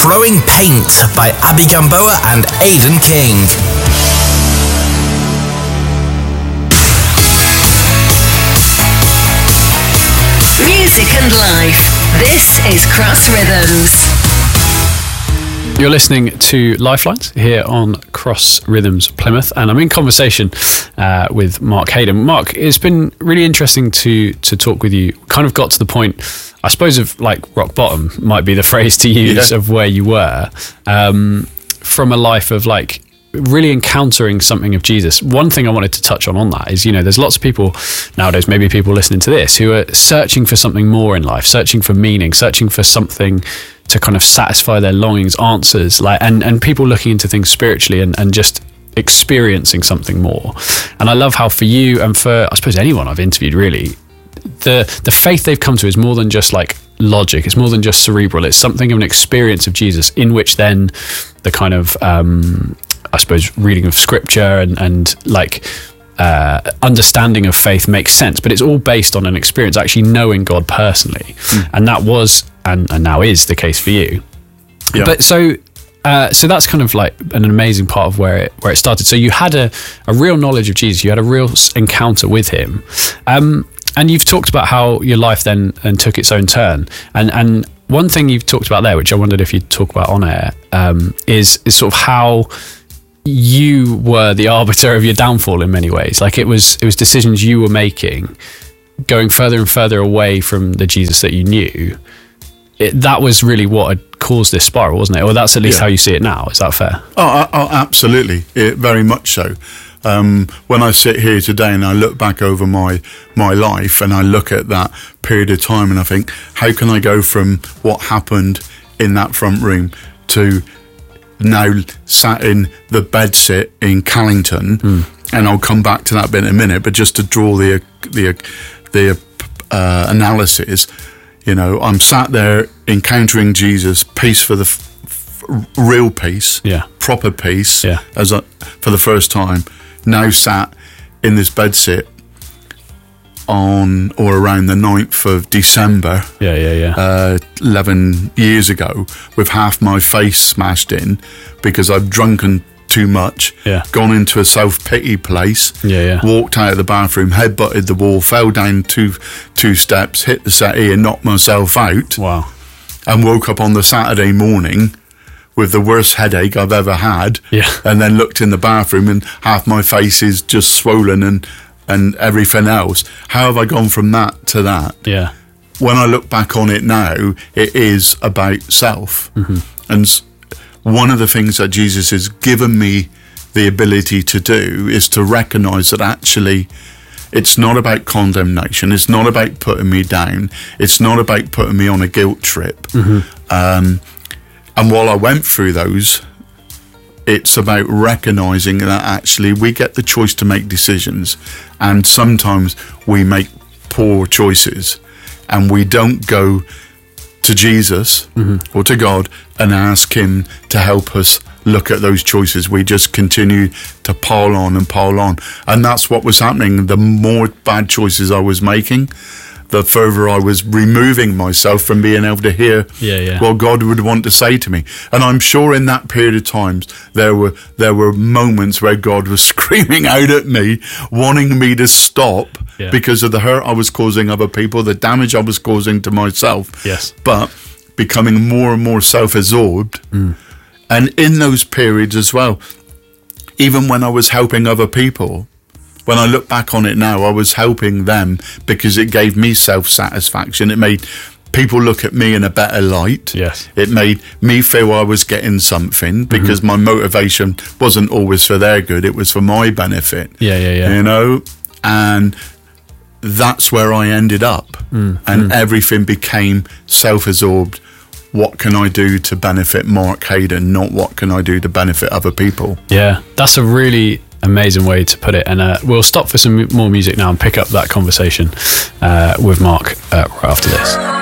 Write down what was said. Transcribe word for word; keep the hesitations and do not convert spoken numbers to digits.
Throwing Paint by Abby Gamboa and Aidan King. Music and life. This is Cross Rhythms. You're listening to Lifelines here on Cross Rhythms Plymouth, and I'm in conversation uh, with Mark Haden. Mark, it's been really interesting to to talk with you. Kind of got to the point, I suppose, of like rock bottom might be the phrase to use, yeah. of where you were, um, from a life of like really encountering something of Jesus. One thing I wanted to touch on on that is, you know, there's lots of people nowadays, maybe people listening to this, who are searching for something more in life, searching for meaning, searching for something to kind of satisfy their longings, answers, like, and, and people looking into things spiritually and, and just experiencing something more. And I love how for you and for, I suppose, anyone I've interviewed really, the the faith they've come to is more than just like logic. It's more than just cerebral. It's something of an experience of Jesus in which then the kind of, um, I suppose, reading of scripture and, and like uh, understanding of faith makes sense, but it's all based on an experience, actually knowing God personally. Mm. And that was, and, and now is the case for you. Yeah. But so, uh, so that's kind of like an amazing part of where it, where it started. So you had a, a real knowledge of Jesus. You had a real encounter with him. Um, and you've talked about how your life then and took its own turn. And, and one thing you've talked about there, which I wondered if you'd talk about on air, um, is, is sort of how you were the arbiter of your downfall in many ways. Like it was, it was decisions you were making, going further and further away from the Jesus that you knew. It, that was really what had caused this spiral, wasn't it? Or that's at least yeah. how you see it now. Is that fair? Oh, oh absolutely. It, very much so. Um, when I sit here today and I look back over my my life and I look at that period of time and I think, how can I go from what happened in that front room to now sat in the bedsit in Callington, mm. and I'll come back to that bit in a minute, but just to draw the the the uh, analysis, you know, I'm sat there encountering Jesus, peace for the f- f- real peace, yeah. proper peace, yeah. as a, for the first time, now sat in this bedsit on or around the ninth of December, yeah, yeah, yeah, uh, eleven years ago, with half my face smashed in because I've drunken too much, yeah. gone into a self-pity place, yeah, yeah. walked out of the bathroom, head-butted the wall, fell down two two steps, hit the settee and knocked myself out. Wow. And woke up on the Saturday morning with the worst headache I've ever had, yeah. and then looked in the bathroom and half my face is just swollen and and everything else. How have I gone from that to that? Yeah. When I look back on it now, it is about self. Mm-hmm. And one of the things that Jesus has given me the ability to do is to recognise that actually it's not about condemnation. It's not about putting me down. It's not about putting me on a guilt trip. Mm-hmm. Um, and while I went through those, it's about recognising that actually we get the choice to make decisions, and sometimes we make poor choices and we don't go to Jesus mm-hmm. or to God and ask him to help us look at those choices. We just continue to pile on and pile on, and that's what was happening. The more bad choices I was making, the further I was removing myself from being able to hear yeah, yeah. what God would want to say to me. And I'm sure in that period of times, there were there were moments where God was screaming out at me, wanting me to stop yeah. because of the hurt I was causing other people, the damage I was causing to myself. Yes. But becoming more and more self-absorbed. Mm. And in those periods as well, even when I was helping other people, when I look back on it now, I was helping them because it gave me self-satisfaction. It made people look at me in a better light. Yes. It made me feel I was getting something because mm-hmm. my motivation wasn't always for their good. It was for my benefit. Yeah, yeah, yeah. You know? And that's where I ended up. Mm. And mm. everything became self-absorbed. What can I do to benefit Mark Haden, not what can I do to benefit other people? Yeah, that's a really amazing way to put it. And uh, we'll stop for some more music now and pick up that conversation uh, with Mark uh, right after this.